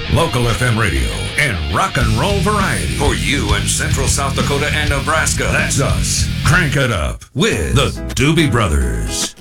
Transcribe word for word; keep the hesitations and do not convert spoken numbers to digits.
Local F M radio and rock and roll variety. For you in Central South Dakota and Nebraska. That's us. Crank it up with the Doobie Brothers.